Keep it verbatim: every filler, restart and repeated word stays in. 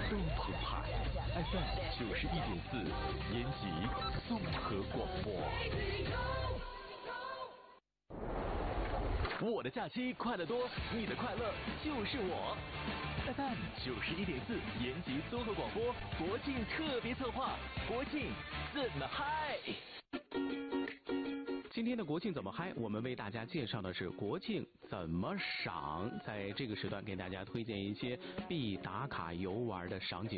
都澎湃 ，F M 九十一点四，延吉综合广播。我的假期快乐多，你的快乐就是我。F M 九十一点四，延吉综合广播国庆特别策划，国庆怎么嗨？今天的国庆怎么嗨？我们为大家介绍的是国庆怎么赏，在这个时段给大家推荐一些必打卡游玩的赏景。